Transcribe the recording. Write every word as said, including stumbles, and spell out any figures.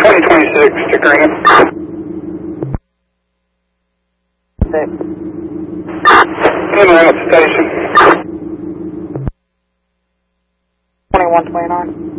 twenty twenty-six to Green. Six. In and out station. twenty-one twenty-nine.